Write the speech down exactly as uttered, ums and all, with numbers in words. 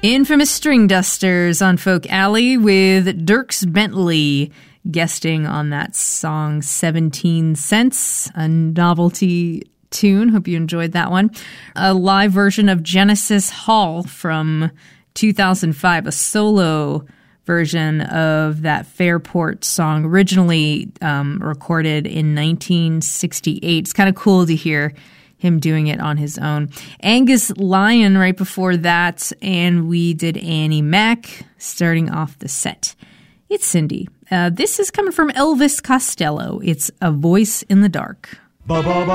Infamous String Dusters on Folk Alley with Dierks Bentley guesting on that song seventeen cents, a novelty tune. Hope you enjoyed that one. A live version of Genesis Hall from two thousand five, a solo version of that Fairport song, originally um, recorded in nineteen sixty-eight. It's kind of cool to hear him doing it on his own. Angus Lyon right before that, and we did Annie Mac starting off the set. It's Cindy. Uh, this is coming from Elvis Costello. It's A Voice in the Dark. Ba, ba, ba.